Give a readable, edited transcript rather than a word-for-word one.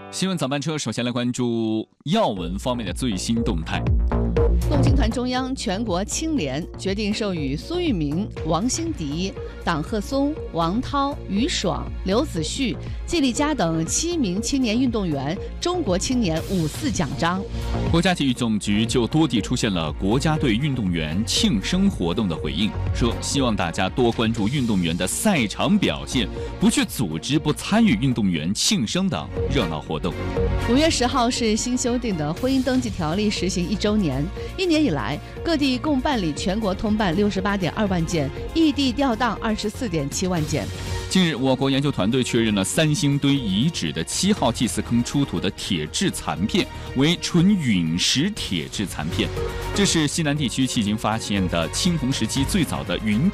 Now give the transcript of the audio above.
新闻早班车，首先来关注要闻方面的最新动态。 共青团中央全国青联决定授予苏玉明、王兴迪、党鹤松、王涛、于爽、刘子旭、季立佳等7名青年运动员中国青年54奖章。 国家体育总局就多地出现了国家队运动员庆生活动的回应，说希望大家多关注运动员的赛场表现，不去组织、不参与运动员庆生等热闹活动。 5月10号是新修订的婚姻登记条例实行1周年。1年以来，各地共办理全国通办68.2万件，异地调档24.7万件。 近日，我国研究团队确认了三星堆遗址的7号祭祀坑出土的铁质残片为纯陨石铁质残片，这是西南地区迄今发现的青铜时期最早的陨